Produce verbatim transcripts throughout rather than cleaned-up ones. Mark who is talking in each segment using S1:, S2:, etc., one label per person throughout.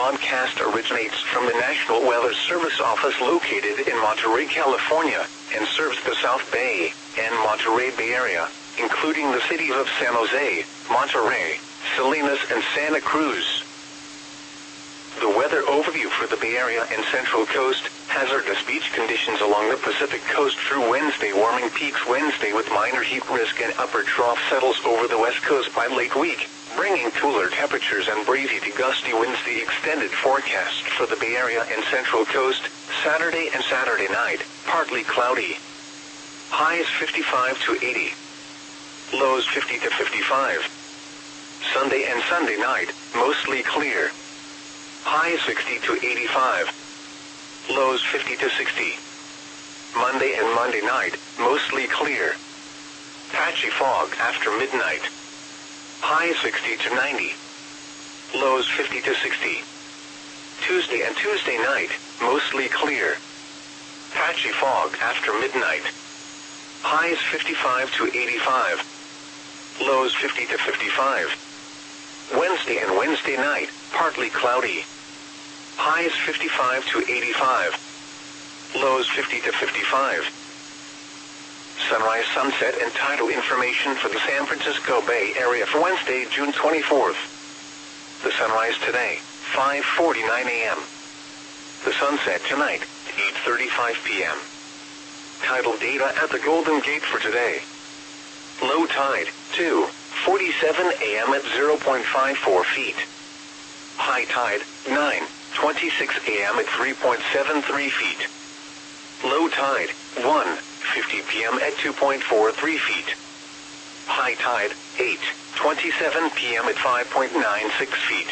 S1: broadcast originates from the National Weather Service office located in Monterey, California, and serves the South Bay and Monterey Bay Area, including the cities of San Jose, Monterey, Salinas, and Santa Cruz. The weather overview for the Bay Area and Central Coast: hazardous beach conditions along the Pacific Coast through Wednesday. Warming peaks Wednesday with minor heat risk, and upper trough settles over the West Coast by late week, bringing cooler temperatures and breezy to gusty winds. The extended forecast for the Bay Area and Central Coast: Saturday and Saturday night, partly cloudy. Highs fifty-five to eighty. Lows fifty to fifty-five. Sunday and Sunday night, mostly clear. Highs sixty to eighty-five. Lows fifty to sixty. Monday and Monday night, mostly clear. Patchy fog after midnight. Highs sixty to ninety. Lows fifty to sixty. Tuesday and Tuesday night, mostly clear. Patchy fog after midnight. Highs fifty-five to eighty-five. Lows fifty to fifty-five. Wednesday and Wednesday night, partly cloudy. Highs fifty-five to eighty-five. Lows fifty to fifty-five. Sunrise, sunset, and tidal information for the San Francisco Bay Area for Wednesday, June twenty-fourth. The sunrise today, five forty-nine a m The sunset tonight, eight thirty-five p m Tidal data at the Golden Gate for today. Low tide, two forty-seven a m at zero point five four feet. High tide, nine twenty-six a m at three point seven three feet. Low tide, one fifty p m at two point four three feet. High tide, eight twenty-seven p m at five point nine six feet.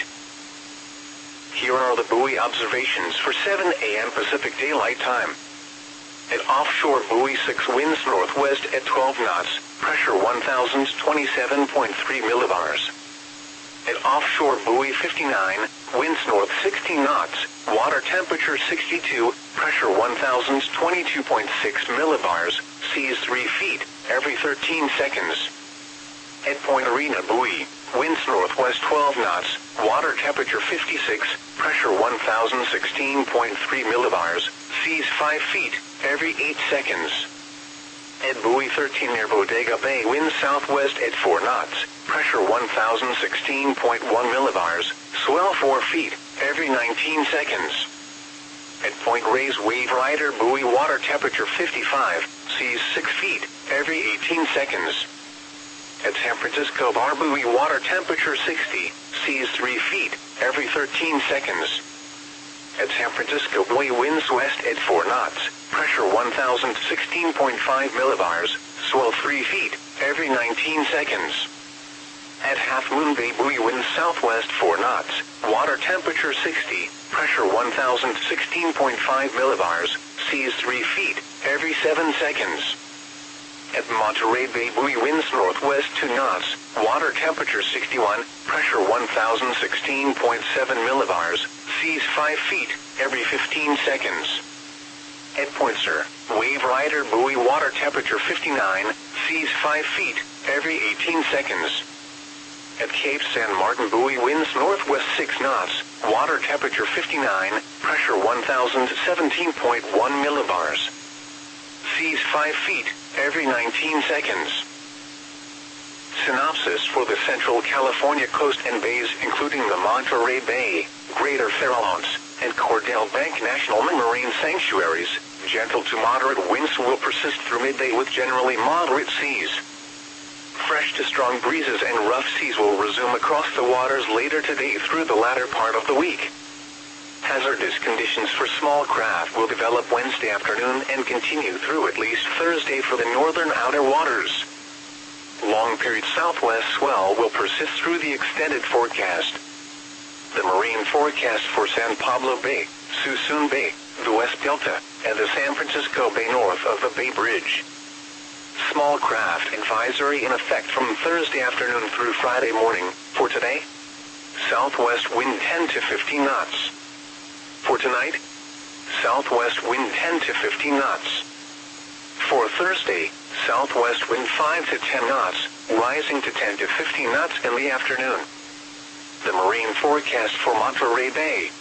S1: Here are the buoy observations for seven a m Pacific Daylight Time. At offshore buoy six, winds northwest at twelve knots, pressure one thousand twenty-seven point three millibars. At offshore buoy fifty-nine, winds north sixteen knots, water temperature sixty-two, pressure one thousand twenty-two point six millibars, seas three feet, every thirteen seconds. At Point Arena buoy, winds northwest twelve knots, water temperature fifty-six, pressure one thousand sixteen point three millibars, seas five feet, every eight seconds. At buoy thirteen near Bodega Bay, winds southwest at four knots, pressure one thousand sixteen point one millibars, swell four feet, every nineteen seconds. At Point Reyes Wave Rider buoy, water temperature fifty-five, seas six feet, every eighteen seconds. At San Francisco Bar buoy, water temperature sixty, seas three feet, every thirteen seconds. At San Francisco buoy, winds west at four knots, pressure one thousand sixteen point five millibars, swell three feet, every nineteen seconds. At Half Moon Bay buoy, winds southwest four knots, water temperature sixty, pressure one thousand sixteen point five millibars, seas three feet, every seven seconds. At Monterey Bay buoy, winds northwest two knots, water temperature sixty-one, pressure one thousand sixteen point seven millibars, seas five feet, every fifteen seconds. At Point Sur Wave Rider buoy, water temperature fifty-nine, seas five feet, every eighteen seconds. At Cape San Martin buoy, winds northwest six knots, water temperature fifty-nine, pressure one thousand seventeen point one millibars. Seas five feet, every nineteen seconds. Synopsis for the Central California coast and bays, including the Monterey Bay, Greater Farallones, and Cordell Bank National Marine Sanctuaries. Gentle to moderate winds will persist through midday with generally moderate seas. Fresh to strong breezes and rough seas will resume across the waters later today through the latter part of the week. Hazardous conditions for small craft will develop Wednesday afternoon and continue through at least Thursday for the northern outer waters. Long-period southwest swell will persist through the extended forecast. The marine forecast for San Pablo Bay, Suisun Bay, the West Delta, and the San Francisco Bay north of the Bay Bridge. Small craft advisory in effect from Thursday afternoon through Friday morning. For today, southwest wind ten to fifteen knots. For tonight, southwest wind ten to fifteen knots. For Thursday, southwest wind five to ten knots, rising to ten to fifteen knots in the afternoon. The marine forecast for Monterey Bay.